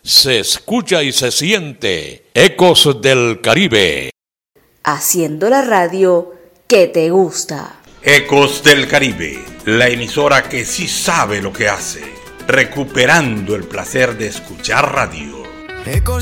se escucha y se siente. Ecos del Caribe. Haciendo la radio que te gusta. Ecos del Caribe, la emisora que sí sabe lo que hace, recuperando el placer de escuchar radio. Ecos